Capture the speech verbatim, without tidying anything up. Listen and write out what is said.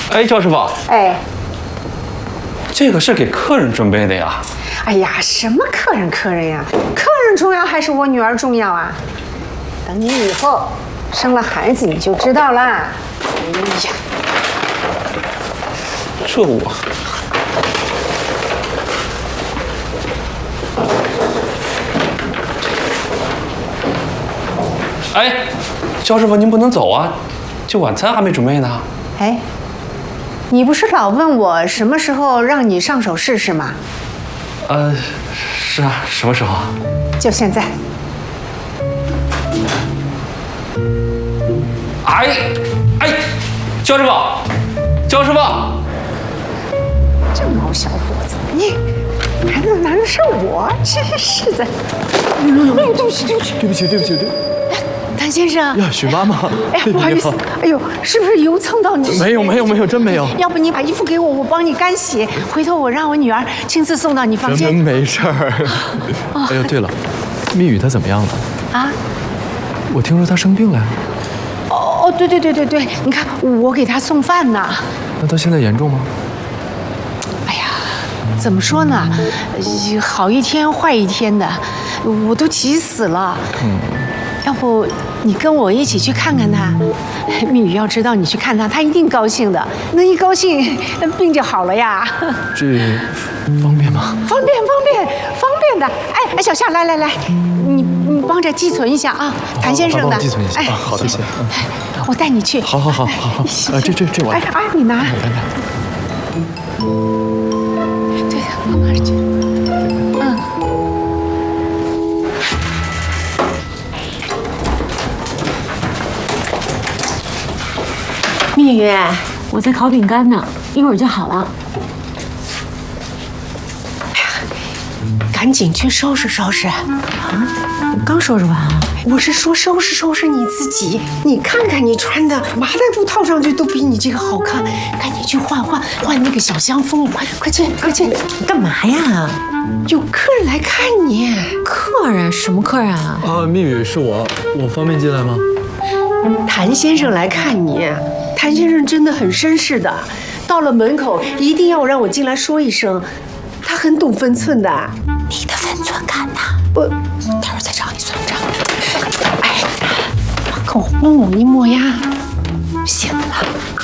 哎，赵师傅， 哎， 这个是给客人准备的呀。 哎呀，什么客人客人呀？客人重要还是我女儿重要啊？等你以后生了孩子你就知道啦。哎呀， 这我。 哎，焦师傅，您不能走啊，这晚餐还没准备呢。 哎，你不是老问我什么时候让你上手试试吗？ 呃，是啊，什么时候啊？ 就现在。 哎，哎，焦师傅，焦师傅， 这毛小伙子，你还能难得上我？真是的！哎呦，对不起，对不起， 对不起，对不起，对。 谭先生呀，许妈妈， 哎呀，不好意思，哎呦，是不是油蹭到你？ 没有，没有，没有，真没有。 要不你把衣服给我，我帮你干洗。回头我让我女儿亲自送到你房间。 真没事儿。哎呦，对了，蜜雨她怎么样了？ 啊？ 我听说她生病了。 哦哦，对对对对对，你看我给她送饭呢。 那她现在严重吗？ 哎呀，怎么说呢？好一天坏一天的，我都急死了。嗯。 要不你跟我一起去看看他？蜜雨要知道你去看他，他一定高兴的。那一高兴，那病就好了呀。 这方便吗？ 方便，方便，方便的。哎哎，小夏，来来来，你你帮着寄存一下啊，谭先生的。 寄存一下。哎，好的，谢谢。 我带你去。 好好好好好。啊，这这这我来。 哎啊，你拿。 来来。 对，放哪儿去？嗯。 蜜雨，我在烤饼干呢，一会儿就好了。 哎呀，赶紧去收拾收拾。啊， 刚收拾完啊。 我是说收拾收拾你自己，你看看你穿的麻袋布套上去都比你这个好看，赶紧去换换换那个小香风，快快去快去！ 干嘛呀？ 有客人来看你。 客人？什么客人啊？ 啊，蜜雨是我，我方便进来吗？ 谭先生来看你。 谭先生真的很绅士的，到了门口一定要让我进来说一声，他很懂分寸的。 你的分寸感呢？ 我待会儿再找你算账。哎，跟我哄我一模呀，行了。